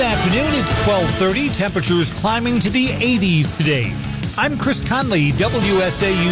afternoon. It's 12:30. Temperatures climbing to the 80s today. I'm Chris Conley, WSAU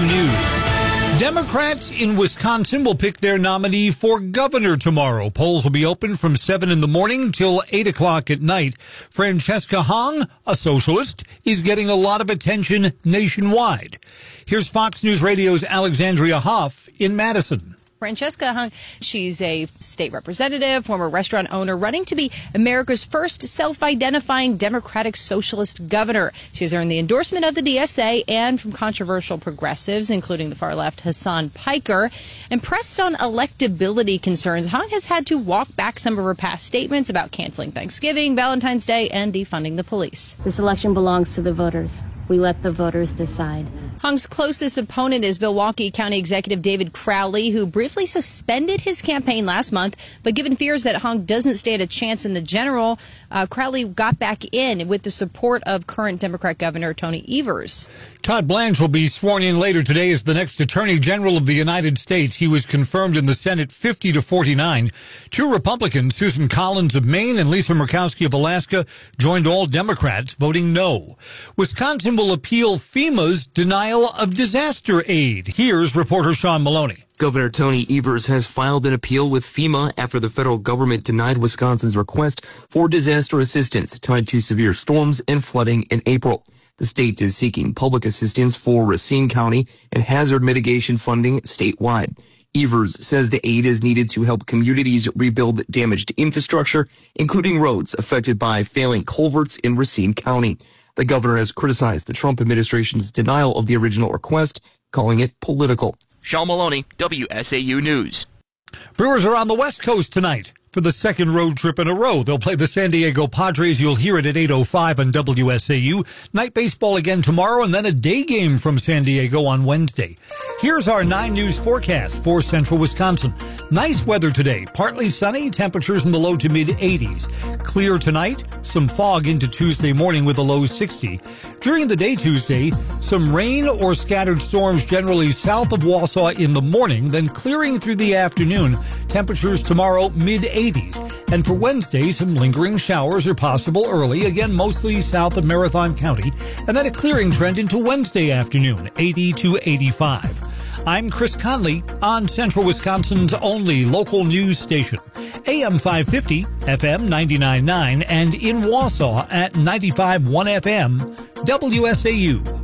News. Democrats in Wisconsin will pick their nominee for governor tomorrow. Polls will be open from 7 in the morning till 8 o'clock at night. Francesca Hong, a socialist, is getting a lot of attention nationwide. Here's Fox News Radio's Alexandria Hoff in Madison. Francesca Hong, she's a state representative, former restaurant owner, running to be America's first self-identifying Democratic Socialist governor. She has earned the endorsement of the DSA and from controversial progressives, including the far-left Hasan Piker. And pressed on electability concerns, Hong has had to walk back some of her past statements about canceling Thanksgiving, Valentine's Day, and defunding the police. This election belongs to the voters. We let the voters decide. Hong's closest opponent is Milwaukee County Executive David Crowley, who briefly suspended his campaign last month. But given fears that Hong doesn't stand a chance in the general, Crowley got back in with the support of current Democrat Governor Tony Evers. Todd Blanche will be sworn in later today as the next Attorney General of the United States. He was confirmed in the Senate 50-49. Two Republicans, Susan Collins of Maine and Lisa Murkowski of Alaska, joined all Democrats voting no. Wisconsin will appeal FEMA's denial of disaster aid. Here's reporter Sean Maloney. Governor Tony Evers has filed an appeal with FEMA after the federal government denied Wisconsin's request for disaster assistance tied to severe storms and flooding in April. The state is seeking public assistance for Racine County and hazard mitigation funding statewide. Evers says the aid is needed to help communities rebuild damaged infrastructure, including roads affected by failing culverts in Racine County. The governor has criticized the Trump administration's denial of the original request, calling it political. Sean Maloney, WSAU News. Brewers are on the West Coast tonight for the second road trip in a row. They'll play the San Diego Padres. You'll hear it at 8:05 on WSAU. Night baseball again tomorrow, and then a day game from San Diego on Wednesday. Here's our 9 News forecast for central Wisconsin. Nice weather today. Partly sunny, temperatures in the low to mid-80s. Clear tonight, some fog into Tuesday morning with a low 60. During the day Tuesday, some rain or scattered storms generally south of Wausau in the morning, then clearing through the afternoon. Temperatures tomorrow mid-80s. And for Wednesday, some lingering showers are possible early, again mostly south of Marathon County, and then a clearing trend into Wednesday afternoon, 80 to 85. I'm Chris Conley on Central Wisconsin's only local news station, AM 550, FM 99.9, and in Wausau at 95.1 FM, WSAU.